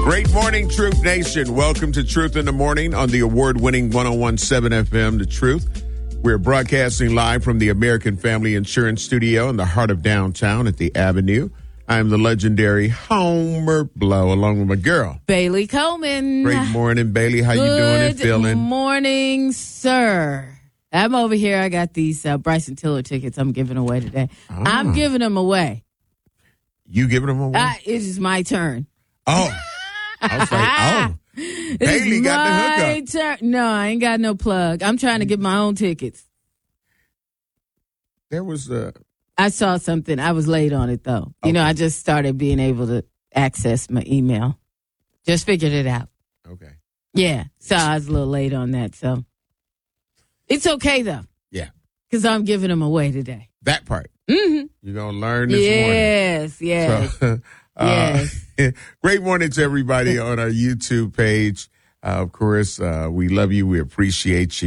Great morning, Truth Nation. Welcome to Truth in the Morning on the award-winning 101.7 FM, The Truth. We're broadcasting live from the American Family Insurance Studio in the heart of downtown at the Avenue. I'm the legendary Homer Blow, along with my girl, Bailey Coleman. Great morning, Bailey. How you doing and feeling? Good morning, sir. I'm over here. I got these Bryson Tiller tickets I'm giving away today. I'm giving them away. You giving them away? It is my turn. Oh. I was like, Bailey got the hookup. No, I ain't got no plug. I'm trying to get my own tickets. There was I saw something. I was late on it, though. Okay. I just started being able to access my email. Just figured it out. Okay. Yeah. So I was a little late on that, so. It's okay, though. Yeah. Because I'm giving them away today. That part. Mm-hmm. You're going to learn this morning. Yes. So, yes. Great morning to everybody on our YouTube page. Of course, we love you. We appreciate you.